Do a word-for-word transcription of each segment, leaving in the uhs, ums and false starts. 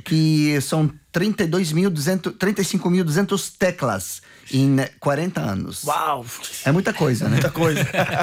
que são trinta e dois mil e duzentos, trinta e cinco mil e duzentas teclas in quaranta anos. Wow! È molta cosa, né? Muita coisa.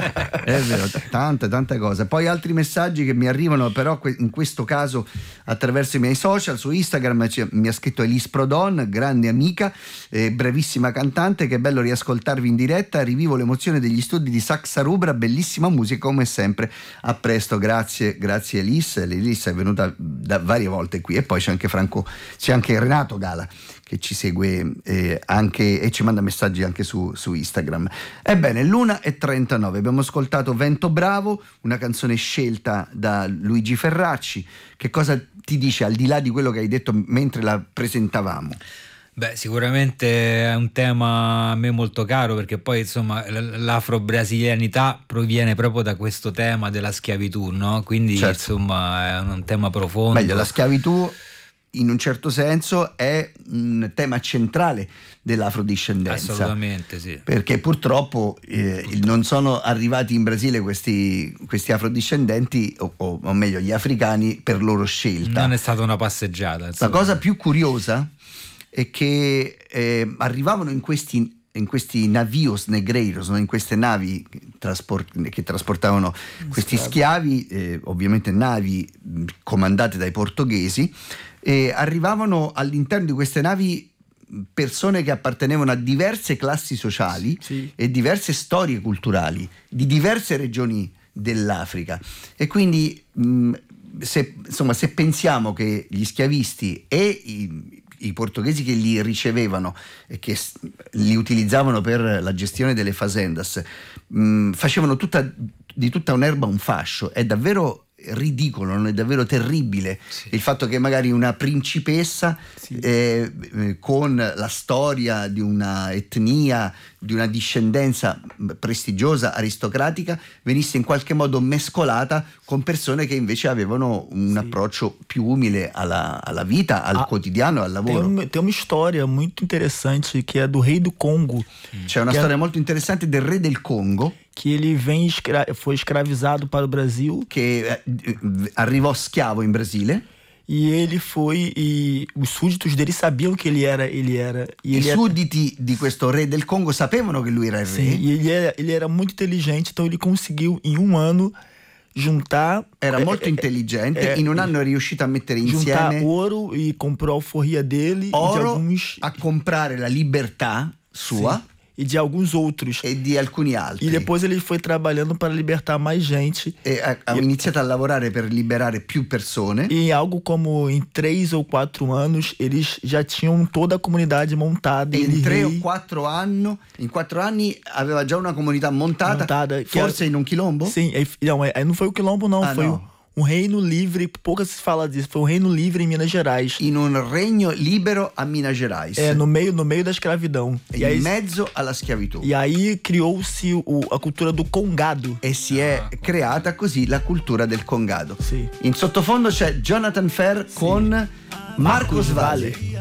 È vero, tante, tante cose. Poi altri messaggi che mi arrivano, però in questo caso attraverso i miei social. Su Instagram mi ha scritto Elise Prodon, grande amica, eh, bravissima cantante, che bello riascoltarvi in diretta, rivivo l'emozione degli studi di Saxa Rubra, bellissima musica come sempre. A presto, grazie, grazie Elise. Elise è venuta da varie volte qui, e poi c'è anche Franco, c'è anche Renato Gala che ci segue eh, anche e ci manda messaggi anche su, su Instagram. Ebbene, l'una e trentanove, abbiamo ascoltato Vento Bravo, una canzone scelta da Luigi Ferracci. Che cosa ti dice, al di là di quello che hai detto mentre la presentavamo? Beh, sicuramente è un tema a me molto caro, perché poi insomma l'afro-brasilianità proviene proprio da questo tema della schiavitù, no? Quindi certo, insomma è un tema profondo. Meglio, la schiavitù in un certo senso è un tema centrale dell'afrodiscendenza. Assolutamente sì. Perché purtroppo, eh, non sono arrivati in Brasile questi, questi afrodiscendenti, o, o, o meglio gli africani, per loro scelta. Non è stata una passeggiata. La cosa più curiosa è che eh, arrivavano in questi in questi navios negreiros, no? In queste navi trasport- che trasportavano questi schiavi, eh, ovviamente navi comandate dai portoghesi, e arrivavano all'interno di queste navi persone che appartenevano a diverse classi sociali, sì, e diverse storie culturali di diverse regioni dell'Africa. E quindi mh, se, insomma, se pensiamo che gli schiavisti e i i portoghesi che li ricevevano e che li utilizzavano per la gestione delle fazendas mh, facevano tutta, di tutta un'erba un fascio, è davvero ridicolo, non è davvero terribile, sì, il fatto che magari una principessa, sì, eh, eh, con la storia di una etnia, di una discendenza prestigiosa, aristocratica, venisse in qualche modo mescolata con persone che invece avevano un sì approccio più umile alla, alla vita, al ah, quotidiano, al lavoro. Tem, um, tem uma storia muito interessante che è do rei do Congo. C'è una storia è, molto interessante del re del Congo, que ele vem escra- foi escravizado para o Brasil, che eh, arrivò schiavo in Brasile. E ele foi, e os súditos dele sabiam que ele era, ele era. I ele sudditi era, di questo re del Congo sapevano che lui era il re. Sim, e ele era, ele era muito inteligente, então ele conseguiu em um ano juntar. Era molto é, intelligente, é, in un anno è riuscito a mettere insieme juntar ouro e comprou a alforria dele, oro, e de alguns, a comprare la libertà sua. Sim, e de alguns outros. E di alcuni altri. E depois ele foi trabalhando para libertar mais gente. E ha, ha e, iniziato a lavorare per liberare più persone. E em algo como em três ou quatro anos, eles já tinham toda a comunidade montada. E in tre rei, o quattro anni, in quattro anni aveva già una comunità montata, montada forse era, in un quilombo? Sim, não, não foi o quilombo não, ah, foi no. um reino livre, pouca se fala disso, foi um reino livre em Minas Gerais. In un regno libero a Minas Gerais. É, no meio, no meio da escravidão. E in mezzo alla schiavitù. E aí criou-se o, a cultura do congado. E si è creata così la cultura del congado. Sì. In sottofondo c'è Jonathan Ferr sì con Marcos Valle.